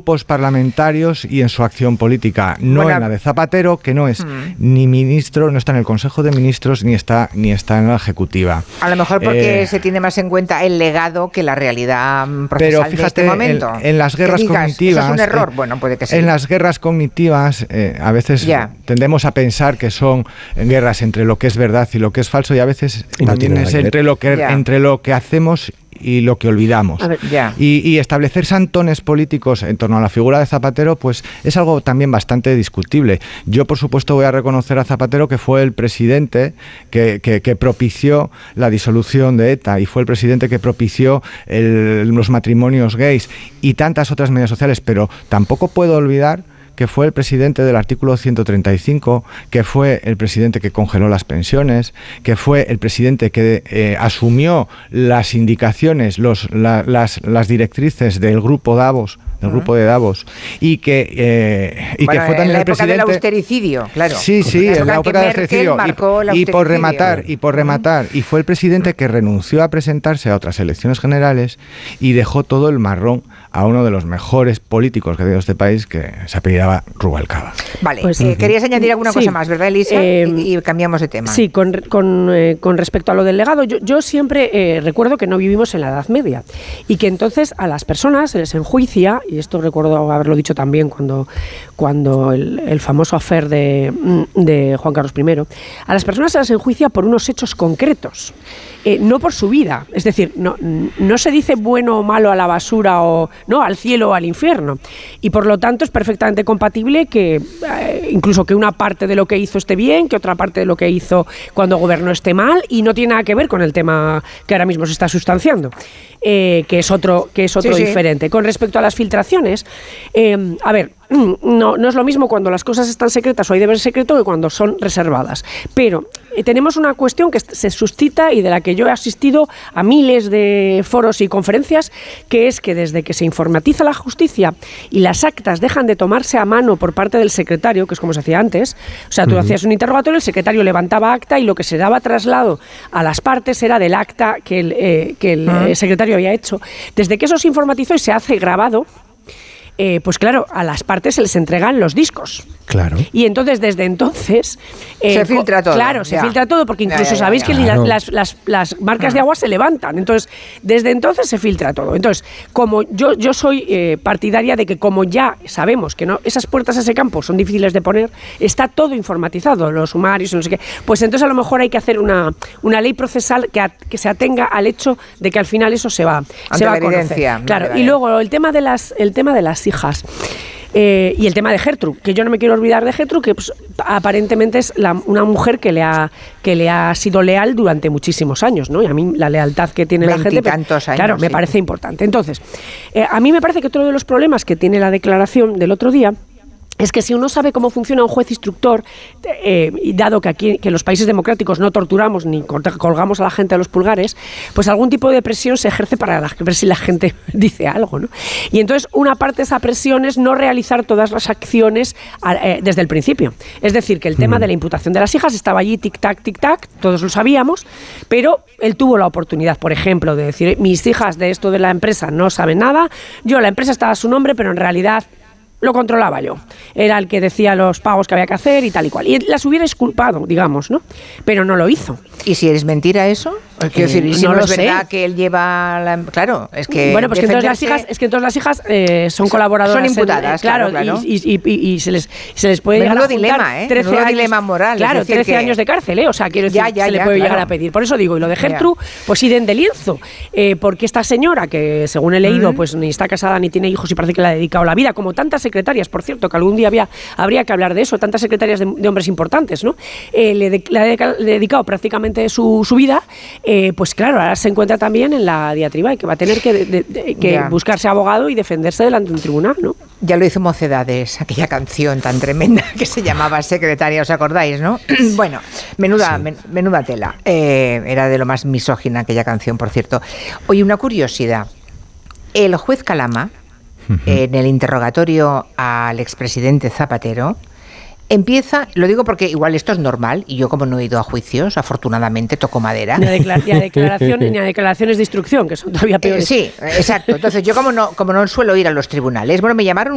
grupos parlamentarios y en su acción política, no bueno, en la de Zapatero, que no es ni ministro, no está en el Consejo de Ministros, ni está en la Ejecutiva. A lo mejor porque se tiene más en cuenta el legado que la realidad procesal pero fíjate, de este momento. En las guerras cognitivas... ¿Eso es un error? Bueno, puede que sí. En las guerras cognitivas a veces tendemos a pensar que son guerras entre lo que es verdad y lo que es falso, y a veces también es entre lo que hacemos y lo que olvidamos. A ver, y establecer santones políticos en torno a la figura de Zapatero, pues es algo también bastante discutible. Yo, por supuesto, voy a reconocer a Zapatero que fue el presidente que propició la disolución de ETA, y fue el presidente que propició los matrimonios gays y tantas otras medidas sociales, pero tampoco puedo olvidar que fue el presidente del artículo 135, que fue el presidente que congeló las pensiones, que fue el presidente que asumió las indicaciones, las directrices del grupo Davos, grupo de Davos, y que fue también el presidente... del austericidio, claro. Sí, en la época del austericidio. Y por rematar, y fue el presidente que renunció a presentarse a otras elecciones generales y dejó todo el marrón a uno de los mejores políticos que ha tenido este país, que se apellidaba Rubalcaba. Vale, pues, querías añadir alguna cosa más, ¿verdad, Elisa? Y cambiamos de tema. Sí, con respecto a lo del legado, yo siempre recuerdo que no vivimos en la Edad Media y que entonces a las personas se les enjuicia, y esto recuerdo haberlo dicho también cuando el famoso affair de Juan Carlos I, a las personas se les enjuicia por unos hechos concretos, no por su vida. Es decir, no se dice bueno o malo a la basura, o no al cielo o al infierno, y por lo tanto es perfectamente compatible que incluso que una parte de lo que hizo esté bien, que otra parte de lo que hizo cuando gobernó esté mal, y no tiene nada que ver con el tema que ahora mismo se está sustanciando, que es otro diferente. Con respecto a las filtraciones, a ver, no es lo mismo cuando las cosas están secretas o hay deber secreto que cuando son reservadas, pero tenemos una cuestión que se suscita y de la que yo he asistido a miles de foros y conferencias, que es que desde que se informatiza la justicia y las actas dejan de tomarse a mano por parte del secretario, que es como se hacía antes, o sea, tú hacías un interrogatorio, el secretario levantaba acta y lo que se daba traslado a las partes era del acta que el secretario había hecho. Desde que eso se informatizó y se hace grabado, pues claro, a las partes se les entregan los discos. Claro. Y entonces, desde entonces... se filtra todo. Claro, se filtra todo, porque incluso sabéis que las marcas de agua se levantan. Entonces, desde entonces se filtra todo. Entonces, como yo soy partidaria de que, como ya sabemos que no, esas puertas a ese campo son difíciles de poner, está todo informatizado, los sumarios, no sé qué, pues entonces a lo mejor hay que hacer una ley procesal que se atenga al hecho de que al final eso se va a conocer. Claro, y luego el tema de las hijas. Y el tema de Gertrude, que yo no me quiero olvidar de Gertrude, que pues, aparentemente es una mujer que le ha sido leal durante muchísimos años, ¿no? Y a mí la lealtad que tiene la gente, veintitantos años, claro, me parece importante. Entonces, a mí me parece que otro de los problemas que tiene la declaración del otro día es que si uno sabe cómo funciona un juez instructor, y dado que aquí que en los países democráticos no torturamos ni colgamos a la gente a los pulgares, pues algún tipo de presión se ejerce para ver si la gente dice algo, ¿no? Y entonces una parte de esa presión es no realizar todas las acciones desde el principio. Es decir, que el tema de la imputación de las hijas estaba allí, tic-tac, todos lo sabíamos, pero él tuvo la oportunidad, por ejemplo, de decir, mis hijas de esto de la empresa no saben nada, la empresa estaba a su nombre, pero en realidad lo controlaba yo. Era el que decía los pagos que había que hacer y tal y cual. Y las hubiera exculpado, digamos, ¿no? Pero no lo hizo. ¿Y si es mentira eso? Quiero decir, si no es verdad que él lleva claro, es que... Bueno, pues que entonces las hijas son colaboradoras. Son imputadas, claro. Y se les puede llegar a juntar dilema, 13 años, dilema moral. Claro, 13 años de cárcel, O sea, quiero decir, se le puede llegar a pedir. Por eso digo, y lo de Gertrude, pues idem de lienzo. Porque esta señora, que según he leído, pues ni está casada ni tiene hijos y parece que le ha dedicado la vida, como tantas secretarias, por cierto, que algún día habría que hablar de eso, tantas secretarias de hombres importantes, ¿no? Le ha dedicado prácticamente su vida, pues claro, ahora se encuentra también en la diatriba y que va a tener que buscarse abogado y defenderse delante de un tribunal, ¿no? Ya lo hizo Mocedades, aquella canción tan tremenda que se llamaba Secretaria, ¿os acordáis, no? Bueno, menuda tela. Era de lo más misógina aquella canción, por cierto. Oye, una curiosidad. El juez Calama, en el interrogatorio al expresidente Zapatero, empieza, lo digo porque igual esto es normal, y yo como no he ido a juicios, afortunadamente toco madera. Ni a declaraciones de instrucción, que son todavía peores. Sí, exacto. Entonces yo como no suelo ir a los tribunales, bueno, me llamaron